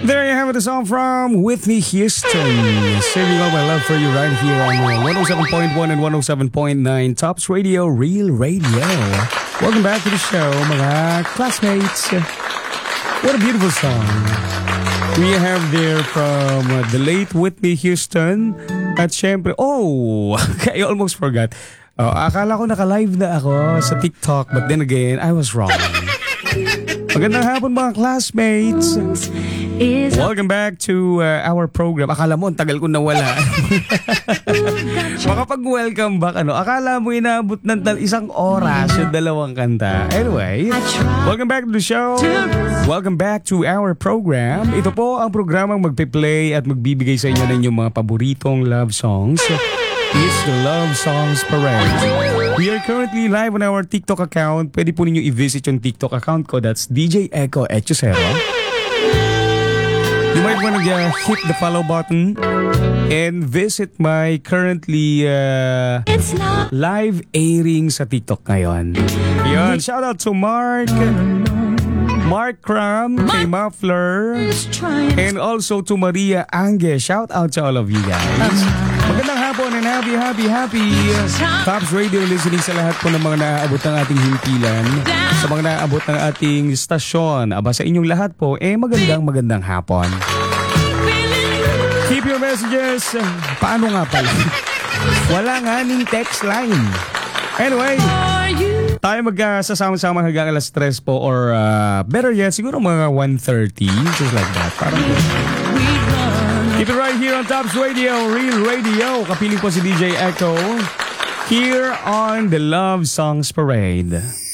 There you have it, a song from Whitney Houston. Saving all my love for you right here on 107.1 and 107.9 Tops Radio, Real Radio. Welcome back to the show, mga classmates. What a beautiful song. We have there from the late Whitney Houston. At syempre, I almost forgot. Akala ko naka-live na ako sa TikTok, but then again, I was wrong. Magandang hapon mga classmates. Welcome back to our program. Akala mo, ang tagal ko nawala. Makapag-welcome back, akala mo inaabot ng isang oras yung dalawang kanta. Anyway, welcome back to the show. Welcome back to our program. Ito po ang programang magpe-play at magbibigay sa inyo ng inyong mga paboritong love songs. It's the Love Songs Parade. We are currently live on our TikTok account. Pwede po ninyo i-visit yung TikTok account ko. That's DJ Echo Echosero. You might want to hit the follow button and visit my currently live airing sa TikTok ngayon. Yun, shout out to Mark Cram, kay Muffler, and also to Maria Ange. Shout out to all of you guys. Magandang hapon and happy Tops Radio listening sa lahat po ng mga naaabot ng ating himpilan, sa mga naaabot ng ating stasyon. Aba, sa inyong lahat po, magandang hapon. Keep your messages. Paano nga pala? Wala nga ning text line. Anyway, tayo magsasama-sama hanggang alas 3 po, or better yet, siguro mga 1:30, just like that. Parang keep it right here on Tops Radio, Real Radio. Kapiling po si DJ Echo here on the Love Songs Parade.